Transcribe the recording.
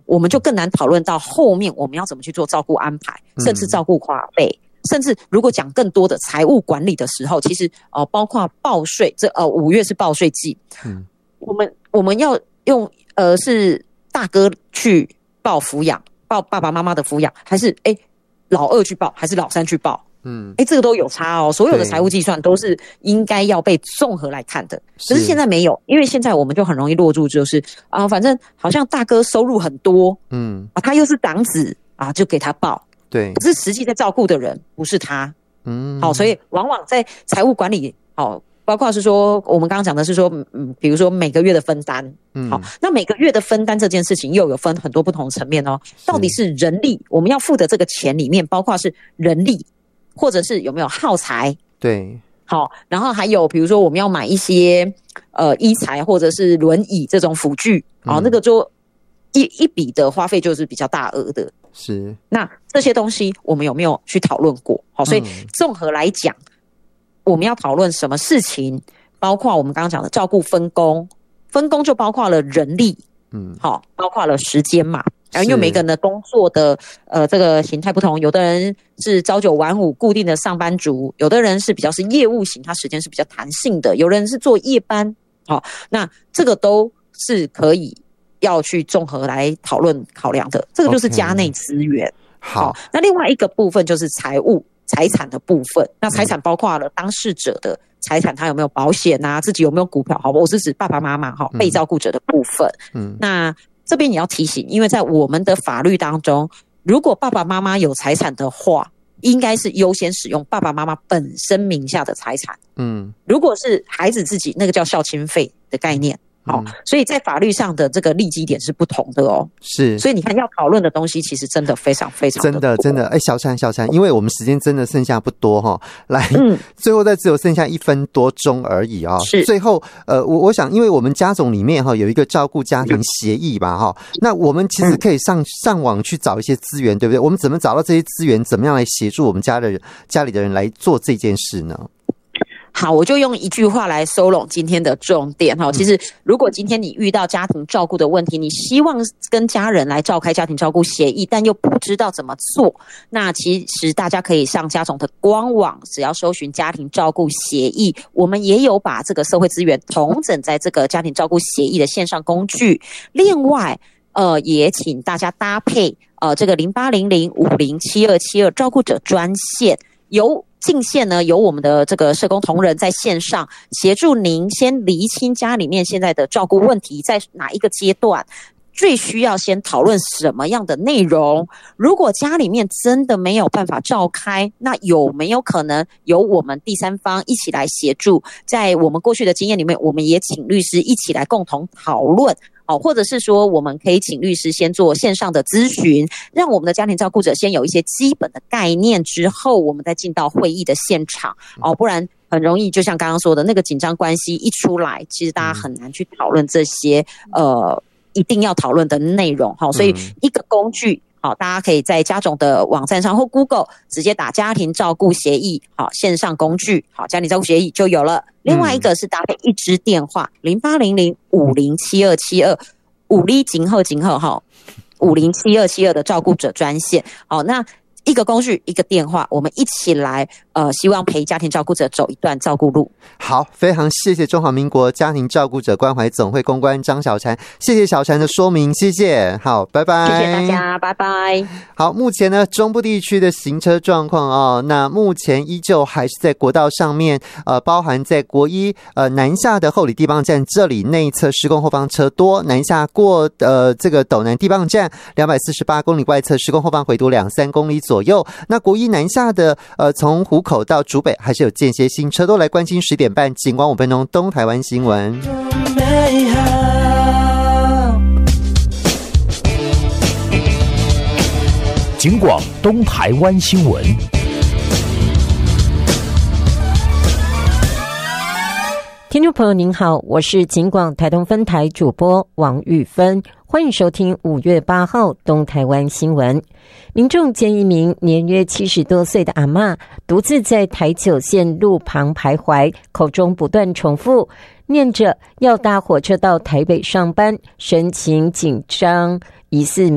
我们就更难讨论到后面我们要怎么去做照顾安排，甚至照顾花费。甚至如果讲更多的财务管理的时候，其实包括报税，这5月是报税季，我们要用是大哥去报抚养，报爸爸妈妈的抚养，还是老二去报，还是老三去报？这个都有差哦。所有的财务计算都是应该要被综合来看的，可是现在没有，因为现在我们就很容易落入就是反正好像大哥收入很多，他又是长子就给他报。对，可是实际在照顾的人不是他，好，所以往往在财务管理，包括是说我们刚刚讲的是说，比如说每个月的分担，好，那每个月的分担这件事情又有分很多不同层面哦，到底是人力，我们要付的这个钱里面，包括是人力，或者是有没有耗材，对，好，然后还有比如说我们要买一些医材或者是轮椅这种辅具，那个就一笔的花费就是比较大额的。是，那这些东西我们有没有去讨论过？好，所以综合来讲，我们要讨论什么事情，包括我们刚刚讲的照顾分工，分工就包括了人力，好，包括了时间嘛。因为每个人的工作的这个形态不同，有的人是朝9晚5固定的上班族，有的人是比较是业务型，他时间是比较弹性的，有人是做夜班，好，那这个都是可以要去综合来讨论考量的，这个就是家内资源。好，那另外一个部分就是财产的部分。那财产包括了当事者的财产，他有没有保险啊，自己有没有股票？好，我是指爸爸妈妈被照顾者的部分。那这边也要提醒，因为在我们的法律当中，如果爸爸妈妈有财产的话，应该是优先使用爸爸妈妈本身名下的财产。如果是孩子自己，那个叫孝亲费的概念。好，所以在法律上的这个立基点是不同的哦。是，所以你看要讨论的东西其实真的非常非常的多。真的，小珊，因为我们时间真的剩下不多哈，来，最后再只有剩下1分多钟而已啊。是，最后我想，因为我们家总里面有一个照顾家庭协议吧哈，那我们其实可以上网去找一些资源，对不对？我们怎么找到这些资源？怎么样来协助我们家里的人来做这件事呢？好，我就用一句话来收拢今天的重点哈。其实，如果今天你遇到家庭照顾的问题，你希望跟家人来召开家庭照顾协议，但又不知道怎么做，那其实大家可以上家总的官网，只要搜寻家庭照顾协议，我们也有把这个社会资源统整在这个家庭照顾协议的线上工具。另外，也请大家搭配这个0800507272照顾者专线，进线呢，由我们的这个社工同仁在线上协助您先厘清家里面现在的照顾问题在哪一个阶段，最需要先讨论什么样的内容。如果家里面真的没有办法召开，那有没有可能由我们第三方一起来协助？在我们过去的经验里面，我们也请律师一起来共同讨论。或者是说我们可以请律师先做线上的咨询，让我们的家庭照顾者先有一些基本的概念，之后我们再进到会议的现场，不然很容易就像刚刚说的那个紧张关系一出来，其实大家很难去讨论这些一定要讨论的内容。所以一个工具，好，大家可以在家总的网站上或 Google 直接打家庭照顾协议，好，线上工具，好，家庭照顾协议就有了。另外一个是搭配一支电话0800507272，五里井后哈，507272的照顾者专线。好，那一个工具一个电话，我们一起来希望陪家庭照顾者走一段照顾路。好，非常谢谢中华民国家庭照顾者关怀总会公关张小婵，谢谢小婵的说明，谢谢。好，拜拜。谢谢大家，拜拜。好，目前呢中部地区的行车状况那目前依旧还是在国道上面包含在国一南下的后里地磅站这里内侧施工后方车多，南下过这个斗南地磅站248公里外侧施工后方回堵2-3公里左右。那国一南下的从湖口到竹北还是有间歇性车多，来关心10点半警广5分钟东台湾新闻。 警广东台湾新闻。 听众朋友您好，我是警广台东分台主播王玉芬，欢迎收听5月8号东台湾新闻。民众见一名年约70多岁的阿嬷独自在台九线路旁徘徊，口中不断重复念着要搭火车到台北上班，神情紧张，疑似